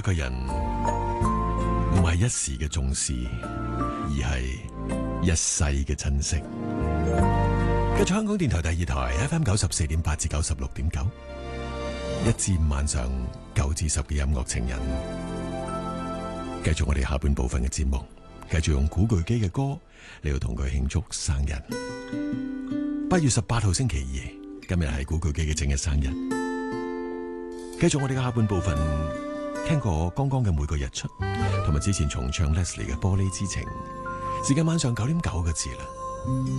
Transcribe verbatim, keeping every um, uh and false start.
一個人唔係一時嘅重視，而係一世嘅珍惜。繼續香港電台第二台 F M 九十四點八至九十六點九，一至五晚上九至十嘅音樂情人。繼續我哋下半部分嘅節目，繼續用古巨基嘅歌嚟到同佢慶祝生日。八月十八號星期二，今日係古巨基嘅正日生日。繼續我哋嘅下半部分，聽過剛剛嘅每個日出，同埋之前重唱 Leslie 嘅玻璃之情。時間晚上九點九個字啦。